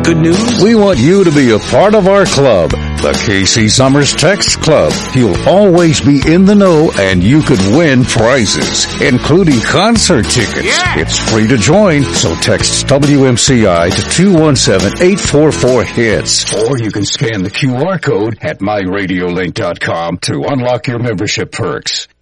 good news? We want you to be a part of our club, the KC Summers Text Club. You'll always be in the know and you could win prizes, including concert tickets. Yeah. It's free to join, so text WMCI to 217-844-HITS. Or you can scan the QR code at myradiolink.com to unlock your membership perks.